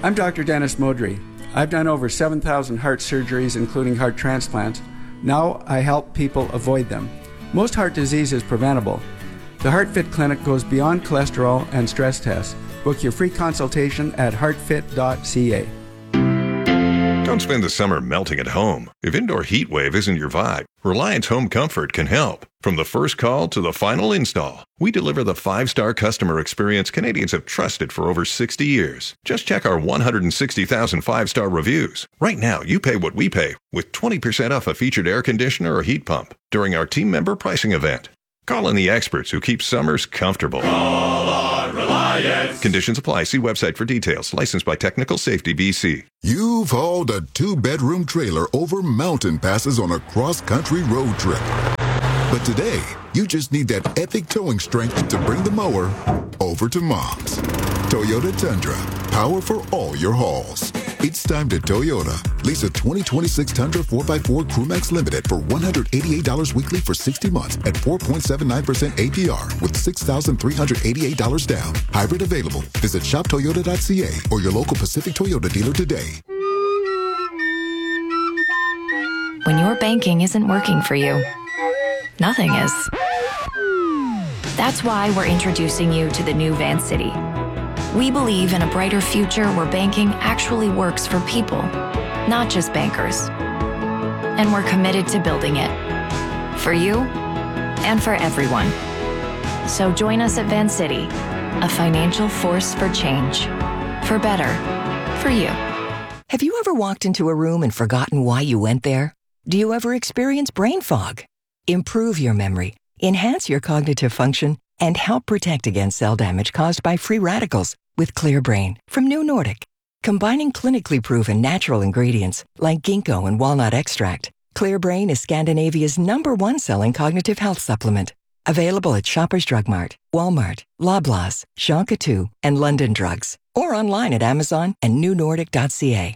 I'm Dr. Dennis Modry. I've done over 7,000 heart surgeries, including heart transplants. Now I help people avoid them. Most heart disease is preventable. The HeartFit Clinic goes beyond cholesterol and stress tests. Book your free consultation at heartfit.ca. Don't spend the summer melting at home. If indoor heat wave isn't your vibe, Reliance Home Comfort can help. From the first call to the final install, we deliver the 5-star customer experience Canadians have trusted for over 60 years. Just check our 160,000 5-star reviews. Right now, you pay what we pay with 20% off a featured air conditioner or heat pump during our team member pricing event. Call in the experts who keep summers comfortable. Call on Reliance. Conditions apply. See website for details. Licensed by Technical Safety BC. You've hauled a 2-bedroom trailer over mountain passes on a cross-country road trip. But today, you just need that epic towing strength to bring the mower over to Mom's. Toyota Tundra. Power for all your hauls. It's time to Toyota. Lease a 2026 Tundra 4x4 Crewmax Limited for $188 weekly for 60 months at 4.79% APR with $6,388 down. Hybrid available. Visit shoptoyota.ca or your local Pacific Toyota dealer today. When your banking isn't working for you, nothing is. That's why we're introducing you to the new Vancity. We believe in a brighter future where banking actually works for people, not just bankers. And we're committed to building it. For you and for everyone. So join us at Vancity, a financial force for change. For better. For you. Have you ever walked into a room and forgotten why you went there? Do you ever experience brain fog? Improve your memory, enhance your cognitive function, and help protect against cell damage caused by free radicals with ClearBrain from New Nordic. Combining clinically proven natural ingredients like ginkgo and walnut extract, ClearBrain is Scandinavia's #1 selling cognitive health supplement. Available at Shoppers Drug Mart, Walmart, Loblaws, Shonka 2, and London Drugs. Or online at Amazon and newnordic.ca.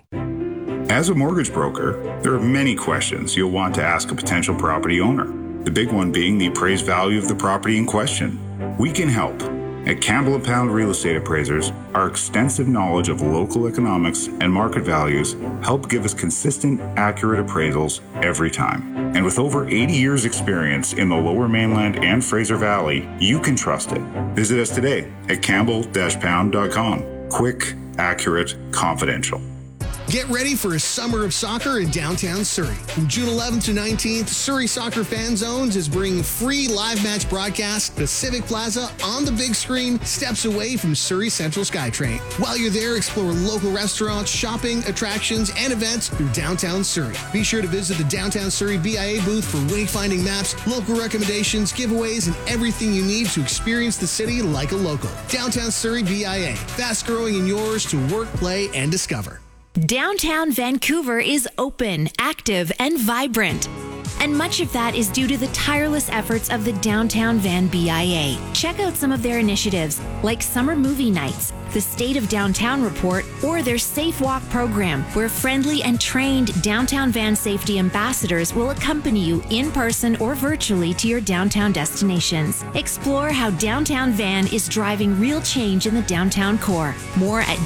As a mortgage broker, there are many questions you'll want to ask a potential property owner. The big one being the appraised value of the property in question. We can help. At Campbell & Pound Real Estate Appraisers, our extensive knowledge of local economics and market values help give us consistent, accurate appraisals every time. And with over 80 years experience in the Lower Mainland and Fraser Valley, you can trust it. Visit us today at campbell-pound.com. Quick, accurate, confidential. Get ready for a summer of soccer in downtown Surrey. From June 11th to 19th, Surrey Soccer Fan Zones is bringing free live match broadcasts to Civic Plaza on the big screen, steps away from Surrey Central SkyTrain. While you're there, explore local restaurants, shopping, attractions, and events through downtown Surrey. Be sure to visit the Downtown Surrey BIA booth for wayfinding maps, local recommendations, giveaways, and everything you need to experience the city like a local. Downtown Surrey BIA, fast growing and yours to work, play, and discover. Downtown Vancouver is open, active, and vibrant. And much of that is due to the tireless efforts of the Downtown Van BIA. Check out some of their initiatives, like summer movie nights, the State of Downtown Report, or their Safe Walk program, where friendly and trained Downtown Van safety ambassadors will accompany you in person or virtually to your downtown destinations. Explore how Downtown Van is driving real change in the downtown core. More at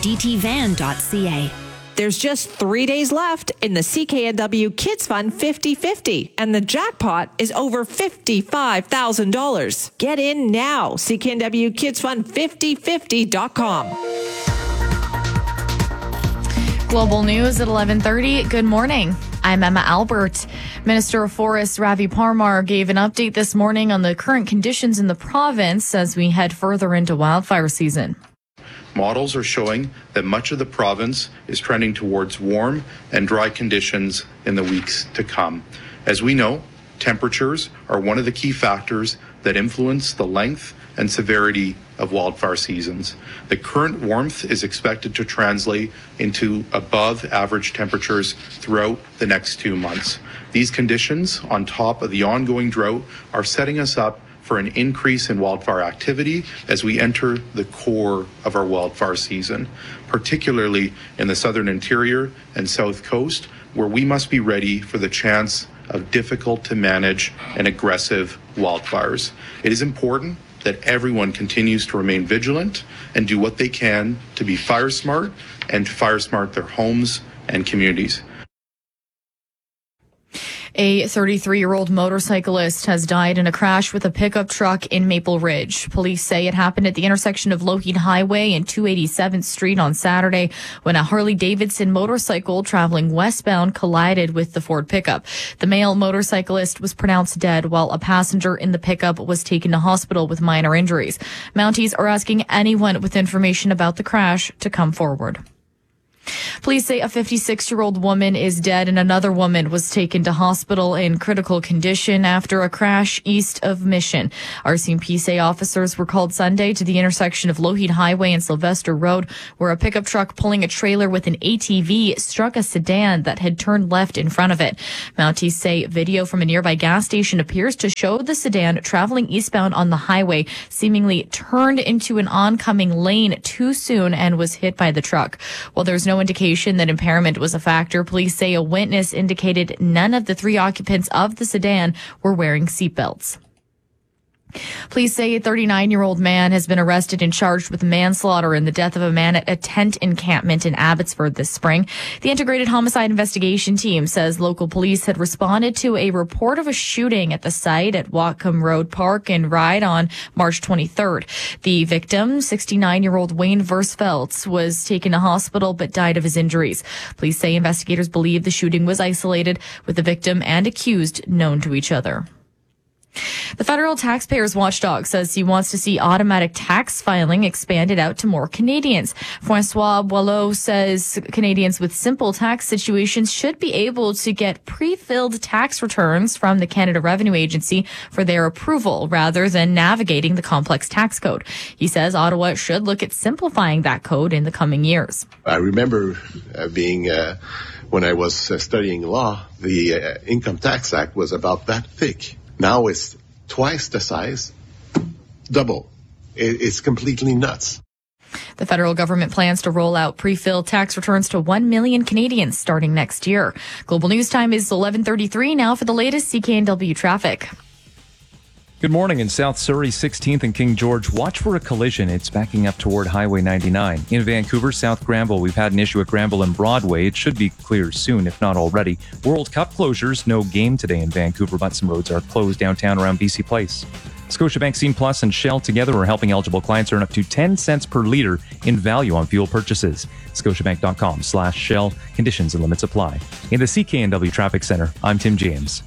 dtvan.ca. There's just 3 days left in the CKNW Kids Fund 50-50, and the jackpot is over $55,000. Get in now. CKNWKidsFund5050.com. Global news at 11:30. Good morning. I'm Emma Albert. Minister of Forests Ravi Parmar gave an update this morning on the current conditions in the province as we head further into wildfire season. Models are showing that much of the province is trending towards warm and dry conditions in the weeks to come. As we know, temperatures are one of the key factors that influence the length and severity of wildfire seasons. The current warmth is expected to translate into above average temperatures throughout the next 2 months. These conditions, on top of the ongoing drought, are setting us up for an increase in wildfire activity as we enter the core of our wildfire season, particularly in the southern interior and south coast, where we must be ready for the chance of difficult to manage and aggressive wildfires. It is important that everyone continues to remain vigilant and do what they can to be fire smart and to fire smart their homes and communities. A 33-year-old motorcyclist has died in a crash with a pickup truck in Maple Ridge. Police say it happened at the intersection of Lougheed Highway and 287th Street on Saturday when a Harley-Davidson motorcycle traveling westbound collided with the Ford pickup. The male motorcyclist was pronounced dead while a passenger in the pickup was taken to hospital with minor injuries. Mounties are asking anyone with information about the crash to come forward. Police say a 56-year-old woman is dead and another woman was taken to hospital in critical condition after a crash east of Mission. RCMP say officers were called Sunday to the intersection of Lougheed Highway and Sylvester Road, where a pickup truck pulling a trailer with an ATV struck a sedan that had turned left in front of it. Mounties say video from a nearby gas station appears to show the sedan traveling eastbound on the highway seemingly turned into an oncoming lane too soon and was hit by the truck. While there's no indication that impairment was a factor, police say a witness indicated none of the three occupants of the sedan were wearing seatbelts. Police say a 39-year-old man has been arrested and charged with manslaughter in the death of a man at a tent encampment in Abbotsford this spring. The Integrated Homicide Investigation Team says local police had responded to a report of a shooting at the site at Whatcom Road Park and Ride on March 23rd. The victim, 69-year-old Wayne Versfeldt, was taken to hospital but died of his injuries. Police say investigators believe the shooting was isolated, with the victim and accused known to each other. The federal taxpayers watchdog says he wants to see automatic tax filing expanded out to more Canadians. Francois Boileau says Canadians with simple tax situations should be able to get pre-filled tax returns from the Canada Revenue Agency for their approval rather than navigating the complex tax code. He says Ottawa should look at simplifying that code in the coming years. I remember when I was studying law, the Income Tax Act was about that thick. Now it's twice the size, double. It's completely nuts. The federal government plans to roll out pre-filled tax returns to 1 million Canadians starting next year. Global News Time is 11:33 now for the latest CKNW traffic. Good morning. In South Surrey, 16th and King George, watch for a collision. It's backing up toward Highway 99. In Vancouver, South Granville, we've had an issue at Granville and Broadway. It should be clear soon, if not already. World Cup closures, no game today in Vancouver, but some roads are closed downtown around BC Place. Scotiabank Scene Plus and Shell together are helping eligible clients earn up to 10 cents per liter in value on fuel purchases. Scotiabank.com/Shell. Conditions and limits apply. In the CKNW Traffic Center, I'm Tim James.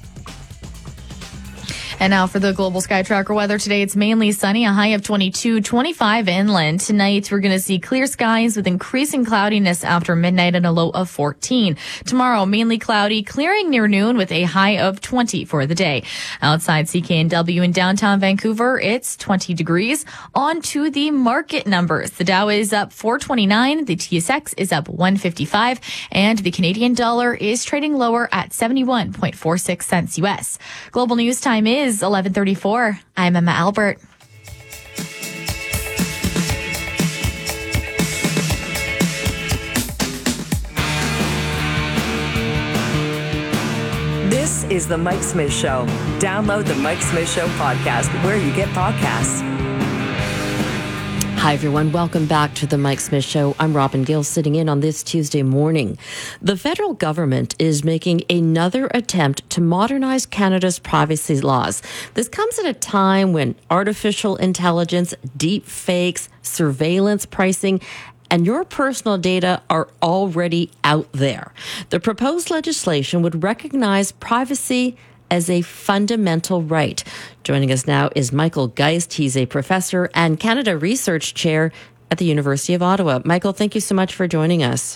And now for the Global Sky Tracker weather. Today, it's mainly sunny, a high of 22, 25 inland. Tonight, we're going to see clear skies with increasing cloudiness after midnight and a low of 14. Tomorrow, mainly cloudy, clearing near noon with a high of 20 for the day. Outside CKNW in downtown Vancouver, it's 20 degrees. On to the market numbers. The Dow is up 429, the TSX is up 155, and the Canadian dollar is trading lower at 71.46 cents US. Global News Time is 11:34. I'm Emma Albert. This is The Mike Smith Show. Download The Mike Smith Show podcast where you get podcasts. Hi, everyone. Welcome back to the Mike Smith Show. I'm Robin Gill, sitting in on this Tuesday morning. The federal government is making another attempt to modernize Canada's privacy laws. This comes at a time when artificial intelligence, deep fakes, surveillance pricing, and your personal data are already out there. The proposed legislation would recognize privacy as a fundamental right. Joining us now is Michael Geist. He's a professor and Canada Research Chair at the University of Ottawa. Michael, thank you so much for joining us.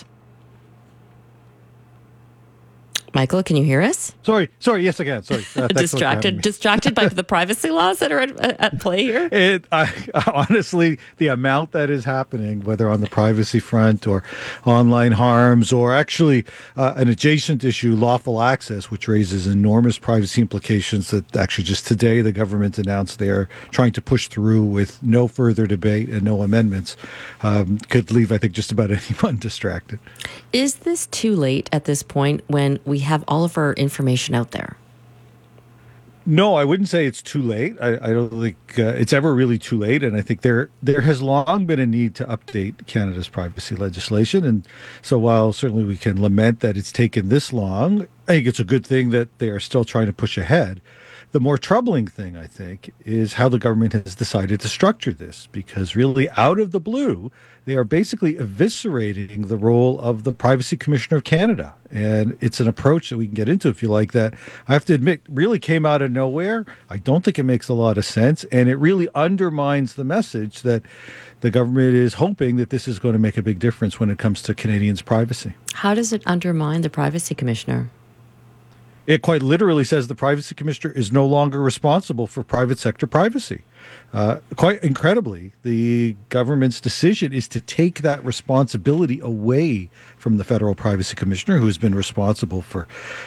Michael, can you hear us? Sorry. Yes, I can. Sorry. Distracted by the privacy laws that are at play here? Honestly, the amount that is happening, whether on the privacy front or online harms, or actually an adjacent issue, lawful access, which raises enormous privacy implications that actually just today the government announced they're trying to push through with no further debate and no amendments, could leave, I think, just about anyone distracted. Is this too late at this point when we have all of our information out there? No, I wouldn't say it's too late. I don't think it's ever really too late. And I think there has long been a need to update Canada's privacy legislation. And so while certainly we can lament that it's taken this long, I think it's a good thing that they are still trying to push ahead. The more troubling thing, I think, is how the government has decided to structure this, because really out of the blue, they are basically eviscerating the role of the Privacy Commissioner of Canada. And it's an approach that we can get into, if you like, that I have to admit really came out of nowhere. I don't think it makes a lot of sense. And it really undermines the message that the government is hoping that this is going to make a big difference when it comes to Canadians' privacy. How does it undermine the Privacy Commissioner? It quite literally says the Privacy Commissioner is no longer responsible for private sector privacy. Quite incredibly, the government's decision is to take that responsibility away from the Federal Privacy Commissioner, who has been responsible for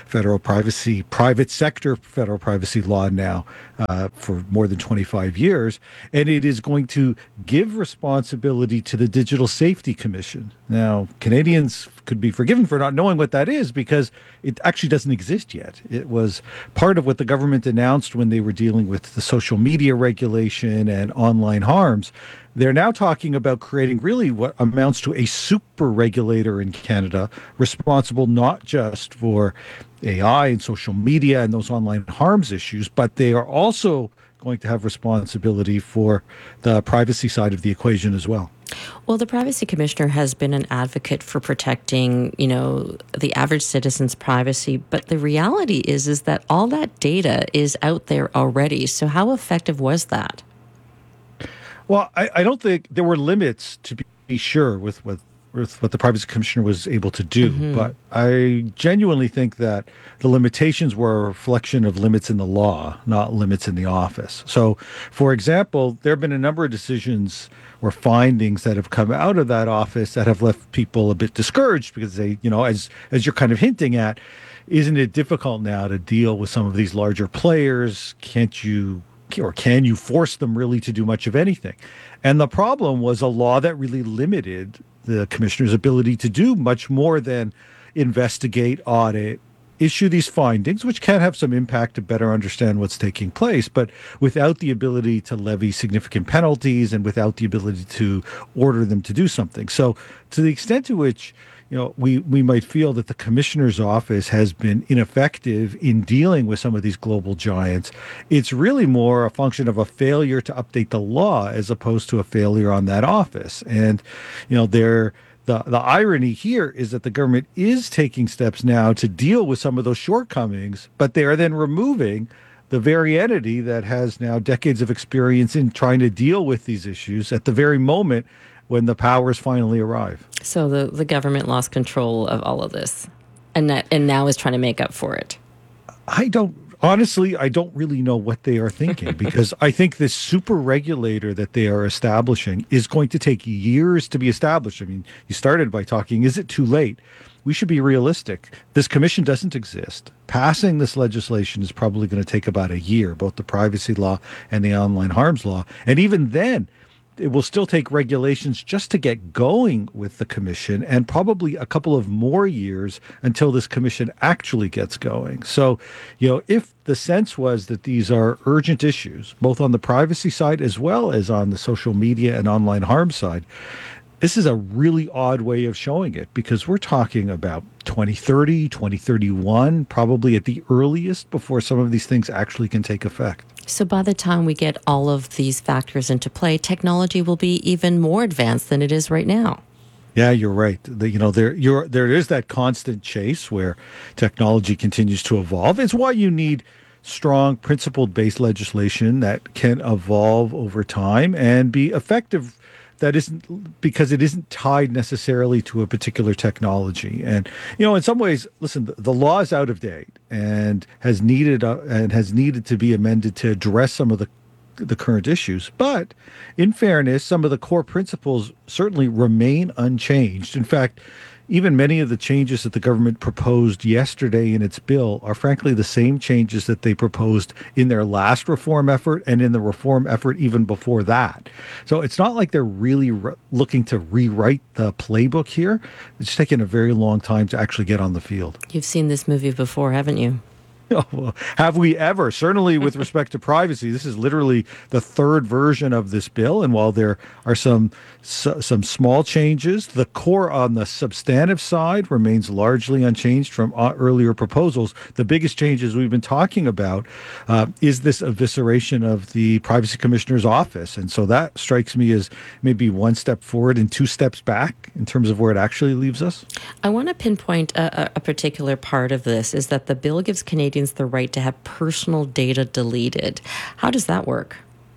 private sector federal privacy law now for more than 25 years. And it is going to give responsibility to the Digital Safety Commission. Now, Canadians could be forgiven for not knowing what that is because it actually doesn't exist yet. It was part of what the government announced when they were dealing with the social media regulation and online harms. They're now talking about creating really what amounts to a super regulator in Canada, responsible not just for AI and social media and those online harms issues, but they are also going to have responsibility for the privacy side of the equation as well. Well, the Privacy Commissioner has been an advocate for protecting, the average citizen's privacy. But the reality is that all that data is out there already. So how effective was that? Well, I don't think there were limits, to be sure, with what the Privacy Commissioner was able to do. Mm-hmm. But I genuinely think that the limitations were a reflection of limits in the law, not limits in the office. So, for example, there have been a number of decisions or findings that have come out of that office that have left people a bit discouraged because they, as you're kind of hinting at, isn't it difficult now to deal with some of these larger players? Can you force them really to do much of anything? And the problem was a law that really limited the commissioner's ability to do much more than investigate, audit, issue these findings, which can have some impact to better understand what's taking place, but without the ability to levy significant penalties and without the ability to order them to do something. So to the extent to which we might feel that the commissioner's office has been ineffective in dealing with some of these global giants, it's really more a function of a failure to update the law as opposed to a failure on that office. And, the irony here is that the government is taking steps now to deal with some of those shortcomings, but they are then removing the very entity that has now decades of experience in trying to deal with these issues at the very moment when the powers finally arrive. So the government lost control of all of this and now is trying to make up for it. Honestly, I don't really know what they are thinking because I think this super regulator that they are establishing is going to take years to be established. I mean, you started by talking, is it too late? We should be realistic. This commission doesn't exist. Passing this legislation is probably going to take about a year, both the privacy law and the online harms law. And even then, it will still take regulations just to get going with the commission and probably a couple of more years until this commission actually gets going. So, if the sense was that these are urgent issues, both on the privacy side as well as on the social media and online harm side, this is a really odd way of showing it because we're talking about 2030, 2031, probably at the earliest before some of these things actually can take effect. So by the time we get all of these factors into play, technology will be even more advanced than it is right now. Yeah, you're right. There is that constant chase where technology continues to evolve. It's why you need strong principle-based legislation that can evolve over time and be effective. That isn't because it isn't tied necessarily to a particular technology. And, in some ways, listen, the law is out of date and has needed to be amended to address some of the current issues. But in fairness, some of the core principles certainly remain unchanged. In fact, even many of the changes that the government proposed yesterday in its bill are frankly the same changes that they proposed in their last reform effort and in the reform effort even before that. So it's not like they're really looking to rewrite the playbook here. It's taken a very long time to actually get on the field. You've seen this movie before, haven't you? Have we ever? Certainly with respect to privacy, this is literally the third version of this bill. And while there are some small changes, the core on the substantive side remains largely unchanged from earlier proposals. The biggest changes we've been talking about is this evisceration of the Privacy Commissioner's office. And so that strikes me as maybe one step forward and two steps back in terms of where it actually leaves us. I want to pinpoint a particular part of this, is that the bill gives Canadians the right to have personal data deleted. How does that work?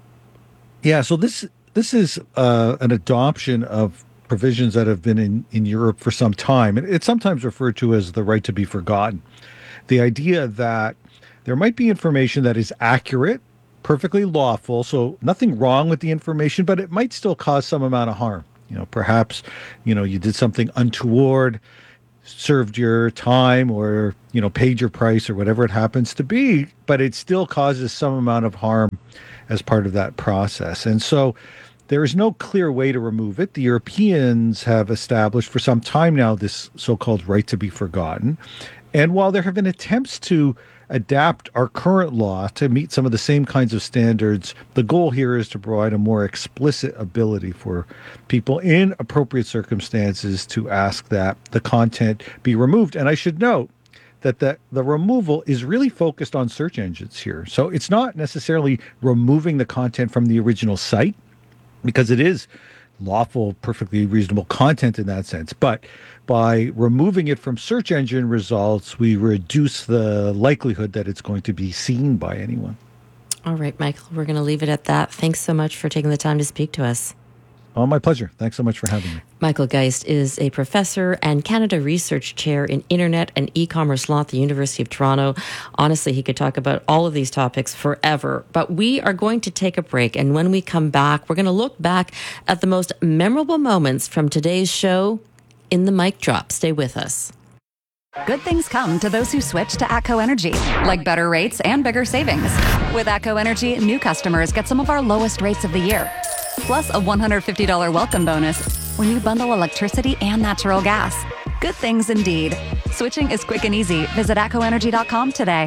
Yeah, so this is an adoption of provisions that have been in Europe for some time. It's sometimes referred to as the right to be forgotten. The idea that there might be information that is accurate, perfectly lawful, so nothing wrong with the information, but it might still cause some amount of harm. Perhaps, you did something untoward, served your time, or, paid your price, or whatever it happens to be, but it still causes some amount of harm as part of that process. And so there is no clear way to remove it. The Europeans have established for some time now this so-called right to be forgotten. And while there have been attempts to adapt our current law to meet some of the same kinds of standards, the goal here is to provide a more explicit ability for people in appropriate circumstances to ask that the content be removed. And I should note that the removal is really focused on search engines here. So it's not necessarily removing the content from the original site, because it is lawful, perfectly reasonable content in that sense. But by removing it from search engine results, we reduce the likelihood that it's going to be seen by anyone. All right, Michael, we're going to leave it at that. Thanks so much for taking the time to speak to us. Oh, my pleasure. Thanks so much for having me. Michael Geist is a professor and Canada Research Chair in Internet and E-commerce Law at the University of Toronto. Honestly, he could talk about all of these topics forever, but we are going to take a break. And when we come back, we're going to look back at the most memorable moments from today's show in the mic drop. Stay with us. Good things come to those who switch to ATCO Energy, like better rates and bigger savings. With ATCO Energy, new customers get some of our lowest rates of the year, plus a $150 welcome bonus when you bundle electricity and natural gas. Good things indeed. Switching is quick and easy. Visit ATCOenergy.com today.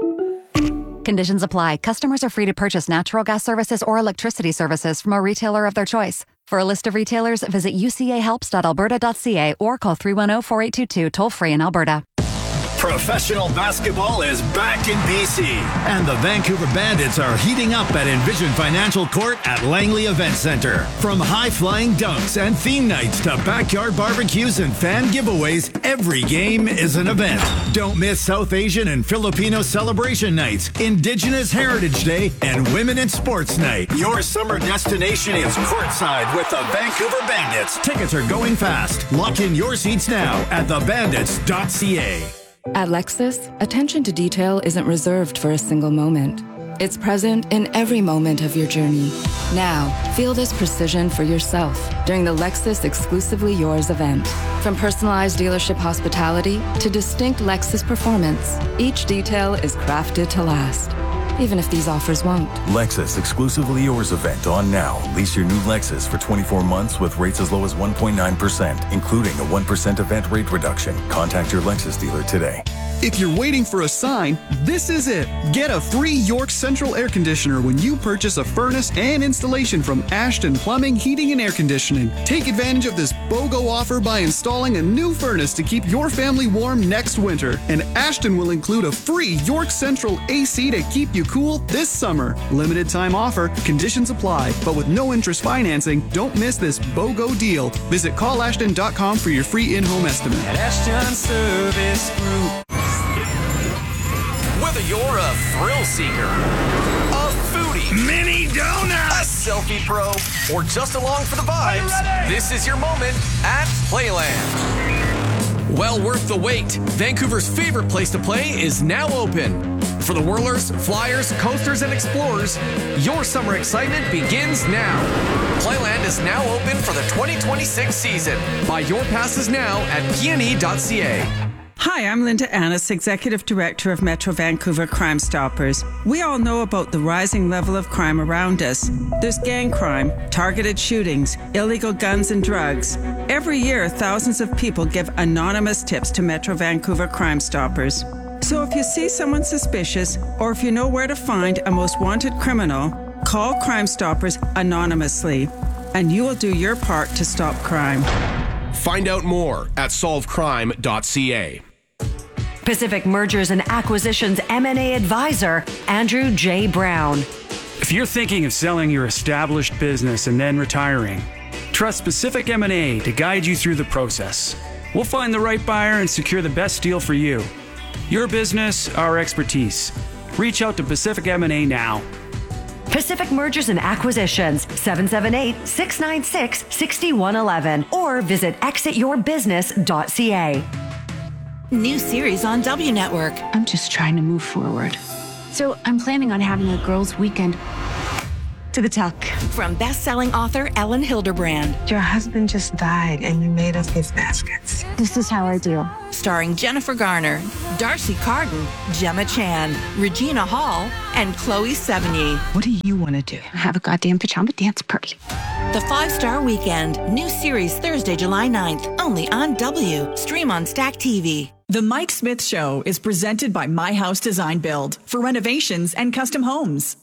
Conditions apply. Customers are free to purchase natural gas services or electricity services from a retailer of their choice. For a list of retailers, visit ucahelps.alberta.ca or call 310-4822 toll-free in Alberta. Professional basketball is back in BC, and the Vancouver Bandits are heating up at Envision Financial Court at Langley Event Center. From high-flying dunks and theme nights to backyard barbecues and fan giveaways, every game is an event. Don't miss South Asian and Filipino celebration nights, Indigenous Heritage Day, and Women in Sports Night. Your summer destination is courtside with the Vancouver Bandits. Tickets are going fast. Lock in your seats now at thebandits.ca. At Lexus, attention to detail isn't reserved for a single moment. It's present in every moment of your journey. Now, feel this precision for yourself during the Lexus Exclusively Yours event. From personalized dealership hospitality to distinct Lexus performance, each detail is crafted to last, even if these offers won't. Lexus Exclusively Yours event on now. Lease your new Lexus for 24 months with rates as low as 1.9%, including a 1% event rate reduction. Contact your Lexus dealer today. If you're waiting for a sign, this is it. Get a free York Central air conditioner when you purchase a furnace and installation from Ashton Plumbing, Heating, and Air Conditioning. Take advantage of this BOGO offer by installing a new furnace to keep your family warm next winter. And Ashton will include a free York Central AC to keep you cool this summer. Limited time offer, conditions apply, but with no interest financing, don't miss this BOGO deal. Visit callashton.com for your free in-home estimate. At Ashton Service Group. Whether you're a thrill seeker, a foodie, mini donut, a selfie pro, or just along for the vibes, this is your moment at Playland. Well worth the wait. Vancouver's favorite place to play is now open. For the whirlers, flyers, coasters, and explorers, your summer excitement begins now. Playland is now open for the 2026 season. Buy your passes now at pne.ca. Hi, I'm Linda Annis, Executive Director of Metro Vancouver Crime Stoppers. We all know about the rising level of crime around us. There's gang crime, targeted shootings, illegal guns and drugs. Every year, thousands of people give anonymous tips to Metro Vancouver Crime Stoppers. So if you see someone suspicious, or if you know where to find a most wanted criminal, call Crime Stoppers anonymously, and you will do your part to stop crime. Find out more at solvecrime.ca. Pacific Mergers and Acquisitions M&A advisor, Andrew J. Brown. If you're thinking of selling your established business and then retiring, trust Pacific M&A to guide you through the process. We'll find the right buyer and secure the best deal for you. Your business, our expertise. Reach out to Pacific M&A now. Pacific Mergers and Acquisitions, 778-696-6111, or visit exityourbusiness.ca. New series on W Network. I'm just trying to move forward. So I'm planning on having a girls' weekend to the tuck. From best-selling author Ellen Hilderbrand. Your husband just died and you made us gift baskets. This is how I do. Starring Jennifer Garner, Darcy Carden, Gemma Chan, Regina Hall, and Chloe Sevigny. What do you want to do? Have a goddamn pajama dance party. The 5-Star Weekend. New series Thursday, July 9th. Only on W. Stream on Stack TV. The Mike Smith Show is presented by My House Design Build for renovations and custom homes.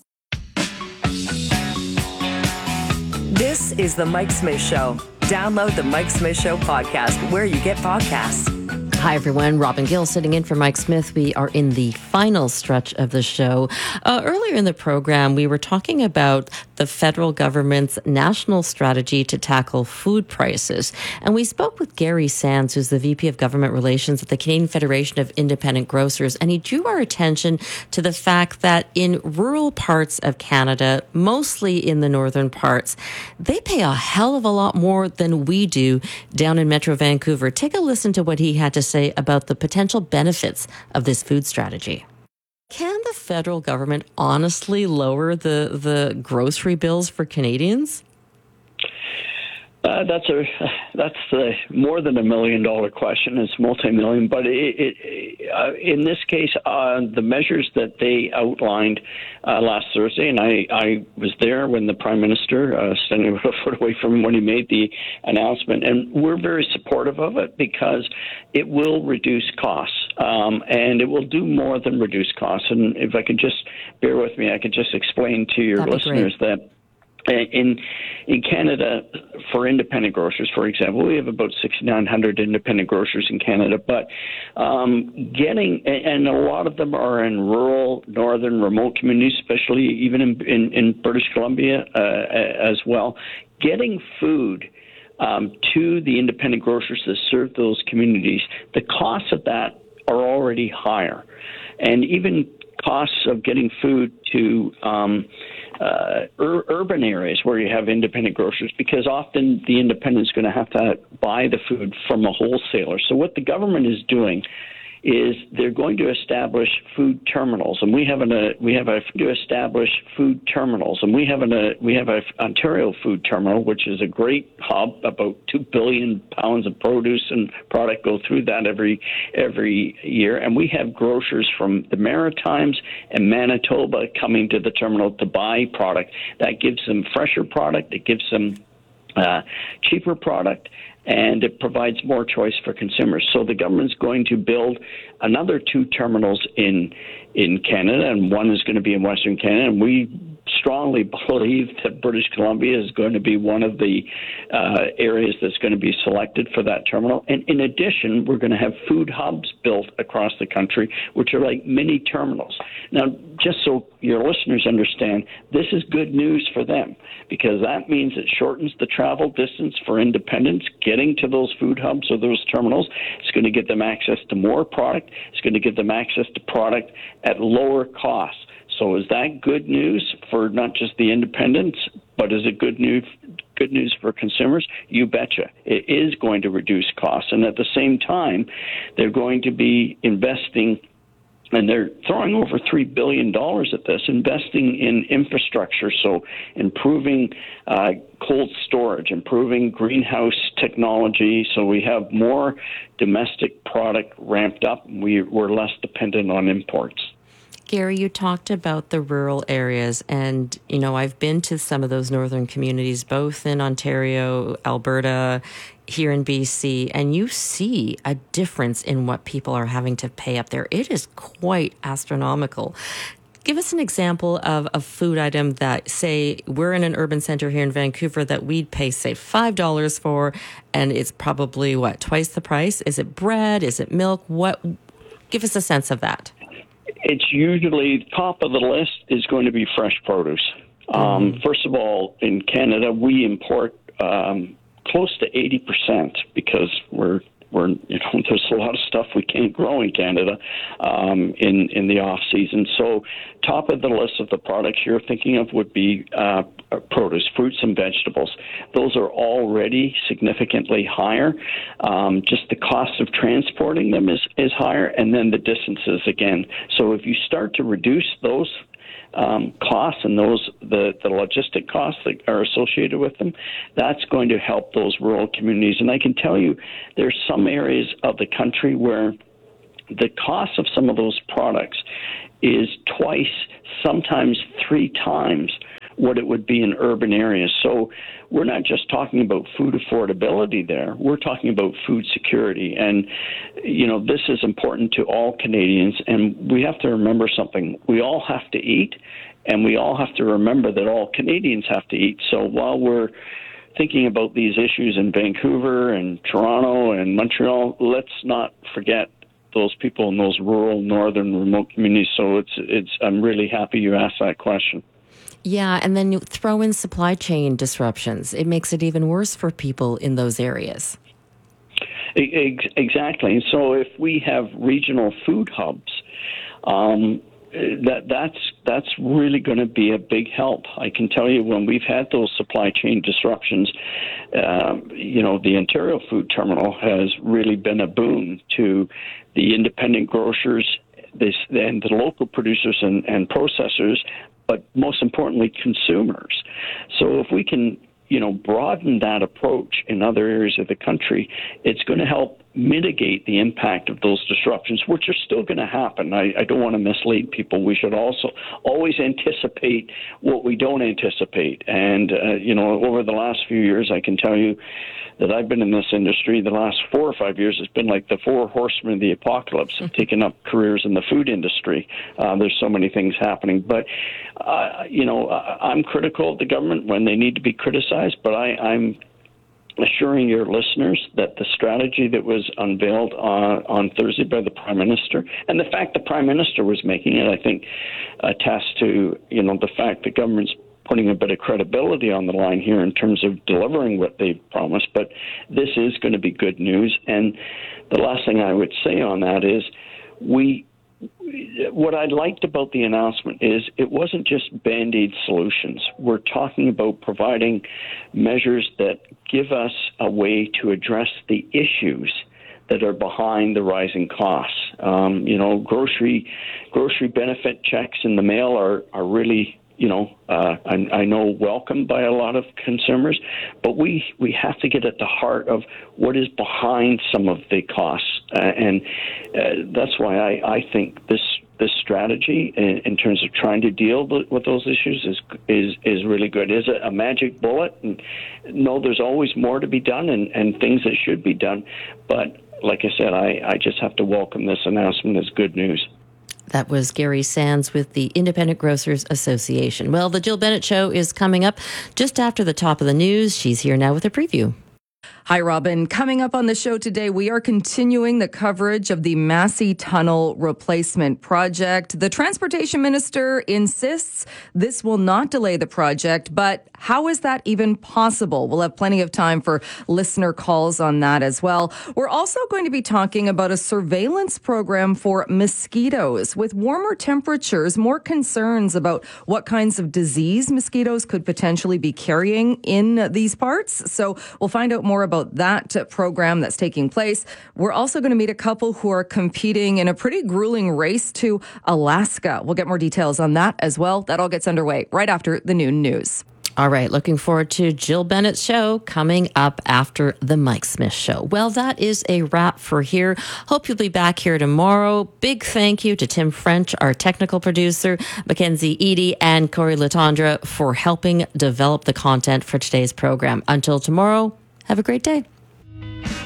This is The Mike Smith Show. Download The Mike Smith Show podcast where you get podcasts. Hi, everyone. Robin Gill sitting in for Mike Smith. We are in the final stretch of the show. Earlier in the program, we were talking about the federal government's national strategy to tackle food prices. And we spoke with Gary Sands, who's the VP of Government Relations at the Canadian Federation of Independent Grocers. And he drew our attention to the fact that in rural parts of Canada, mostly in the northern parts, they pay a hell of a lot more than we do down in Metro Vancouver. Take a listen to what he had to say about the potential benefits of this food strategy. Can the federal government honestly lower the grocery bills for Canadians? That's more than $1 million question. It's multi-million, but in this case, the measures that they outlined last Thursday, and I was there when the Prime Minister, standing about a foot away from him when he made the announcement, and we're very supportive of it because it will reduce costs, and it will do more than reduce costs. And if I could just bear with me, I could just explain to your listeners that in Canada, for independent grocers, for example, we have about 6,900 independent grocers in Canada, but and a lot of them are in rural, northern, remote communities, especially even in British Columbia as well. Getting food to the independent grocers that serve those communities, the costs of that are already higher. And even costs of getting food to urban areas where you have independent grocers, because often the independent is going to have to buy the food from a wholesaler. So what the government is doing is they're going to establish food terminals, and we have an Ontario food terminal, which is a great hub. About 2 billion pounds of produce and product go through that every year, and we have grocers from the Maritimes and Manitoba coming to the terminal to buy product. That gives them fresher product. It gives them cheaper product, and it provides more choice for consumers. So the government's going to build another 2 terminals in Canada, and one is going to be in Western Canada, and we strongly believe that British Columbia is going to be one of the areas that's going to be selected for that terminal. And in addition, we're going to have food hubs built across the country, which are like mini terminals. Now, just so your listeners understand, this is good news for them, because that means it shortens the travel distance for independents getting to those food hubs or those terminals. It's going to give them access to more product. It's going to give them access to product at lower costs. So is that good news for not just the independents, but is it good news for consumers? You betcha. It is going to reduce costs. And at the same time, they're going to be investing, and they're throwing over $3 billion at this, investing in infrastructure, so improving cold storage, improving greenhouse technology, so we have more domestic product ramped up, and we're less dependent on imports. Gary, you talked about the rural areas, and, I've been to some of those northern communities, both in Ontario, Alberta, here in BC, and you see a difference in what people are having to pay up there. It is quite astronomical. Give us an example of a food item that, say, we're in an urban center here in Vancouver that we'd pay, say, $5 for, and it's probably, twice the price? Is it bread? Is it milk? Give us a sense of that. It's usually top of the list is going to be fresh produce. First of all, in Canada, we import close to 80% because there's a lot of stuff we can't grow in Canada in the off season. So top of the list of the products you're thinking of would be produce, fruits and vegetables. Those are already significantly higher. Just the cost of transporting them is higher, and then the distances again. So if you start to reduce those costs and the logistic costs that are associated with them, that's going to help those rural communities. And I can tell you there's some areas of the country where the cost of some of those products is twice, sometimes 3 times what it would be in urban areas. So we're not just talking about food affordability there. We're talking about food security. And, this is important to all Canadians. And we have to remember something. We all have to eat, and we all have to remember that all Canadians have to eat. So while we're thinking about these issues in Vancouver and Toronto and Montreal, let's not forget those people in those rural, northern, remote communities. So I'm really happy you asked that question. Yeah, and then you throw in supply chain disruptions. It makes it even worse for people in those areas. Exactly. So if we have regional food hubs, that's really going to be a big help. I can tell you when we've had those supply chain disruptions, the Ontario Food Terminal has really been a boon to the independent grocers and the local producers and processors, but most importantly, consumers. So if we can, broaden that approach in other areas of the country, it's going to help mitigate the impact of those disruptions, which are still going to happen. I don't want to mislead people. We should also always anticipate what we don't anticipate. And, over the last few years, I can tell you that I've been in this industry, the last 4 or 5 years, it's been like the 4 horsemen of the apocalypse have taken up careers in the food industry. There's so many things happening. But, I'm critical of the government when they need to be criticized, but I'm assuring your listeners that the strategy that was unveiled on Thursday by the Prime Minister, and the fact the Prime Minister was making it, I think, attests to, the fact the government's putting a bit of credibility on the line here in terms of delivering what they've promised. But this is going to be good news. And the last thing I would say on that is what I liked about the announcement is it wasn't just Band-Aid solutions. We're talking about providing measures that give us a way to address the issues that are behind the rising costs. Grocery benefit checks in the mail are really, I know welcomed by a lot of consumers, but we have to get at the heart of what is behind some of the costs. And that's why I think this strategy in terms of trying to deal with those issues is really good. Is it a magic bullet? And no, there's always more to be done and things that should be done. But like I said, I just have to welcome this announcement as good news. That was Gary Sands with the Independent Grocers Association. Well, the Jill Bennett Show is coming up just after the top of the news. She's here now with a preview. Hi, Robin. Coming up on the show today, we are continuing the coverage of the Massey Tunnel replacement project. The transportation minister insists this will not delay the project, but how is that even possible? We'll have plenty of time for listener calls on that as well. We're also going to be talking about a surveillance program for mosquitoes. With warmer temperatures, more concerns about what kinds of disease mosquitoes could potentially be carrying in these parts. So we'll find out more about that program that's taking place. We're also going to meet a couple who are competing in a pretty grueling race to Alaska. We'll get more details on that as well. That all gets underway right after the noon news. All right, looking forward to Jill Bennett's show coming up after the Mike Smith Show. Well, that is a wrap for here. Hope you'll be back here tomorrow. Big thank you to Tim French, our technical producer, Mackenzie Edie, and Corey Latondra for helping develop the content for today's program. Until tomorrow, have a great day.